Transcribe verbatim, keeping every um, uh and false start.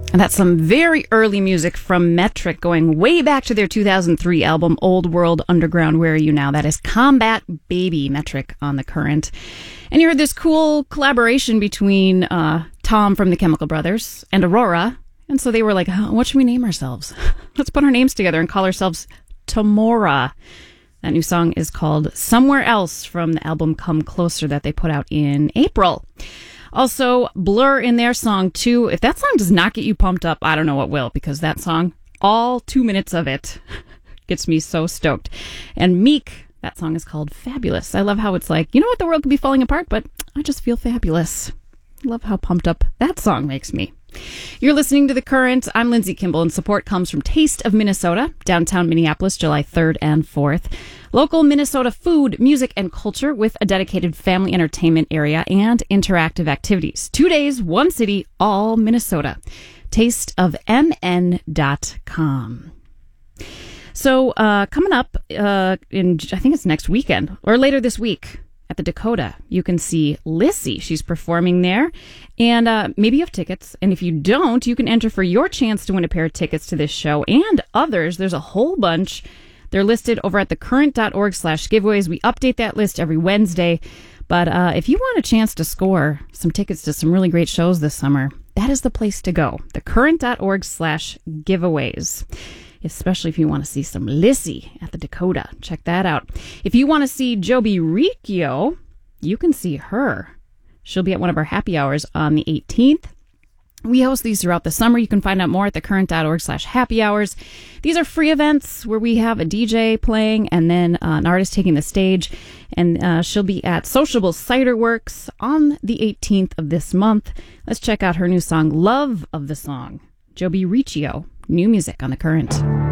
And that's some very early music from Metric, going way back to their two thousand three album, Old World Underground, Where Are You Now? That is Combat Baby, Metric on The Current. And you heard this cool collaboration between uh, Tom from the Chemical Brothers and Aurora. And so they were like, oh, what should we name ourselves? Let's put our names together and call ourselves Tomorra. That new song is called Somewhere Else from the album Come Closer that they put out in April. Also, Blur in their song, too. If that song does not get you pumped up, I don't know what will, because that song, all two minutes of it, gets me so stoked. And Meek, that song is called Fabulous. I love how it's like, you know what, the world could be falling apart, but I just feel fabulous. Love how pumped up that song makes me. You're listening to The Current. I'm Lindsay Kimball, and support comes from Taste of Minnesota, downtown Minneapolis, July third and fourth. Local Minnesota food, music, and culture with a dedicated family entertainment area and interactive activities. Two days, one city, all Minnesota. taste of m n dot com. So uh, coming up uh, in, I think it's next weekend, or later this week, at the Dakota, you can see Lissy. She's performing there. And uh, maybe you have tickets. And if you don't, you can enter for your chance to win a pair of tickets to this show and others. There's a whole bunch. They're listed over at thecurrent.org slash giveaways. We update that list every Wednesday. But uh, if you want a chance to score some tickets to some really great shows this summer, that is the place to go. thecurrent.org slash giveaways. Especially if you want to see some Lissy at the Dakota. Check that out. If you want to see Joby Riccio, you can see her. She'll be at one of our happy hours on the eighteenth. We host these throughout the summer. You can find out more at thecurrent.org slash happy hours. These are free events where we have a D J playing and then uh, an artist taking the stage. And uh, she'll be at Sociable Cider Works on the eighteenth of this month. Let's check out her new song, Love of the Song. Joby Riccio, new music on The Current.